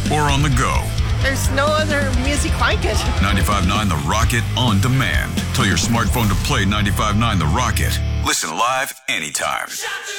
or on the go. There's no other music like it. 95.9 The Rocket on demand. Tell your smartphone to play 95.9 The Rocket. Listen live anytime.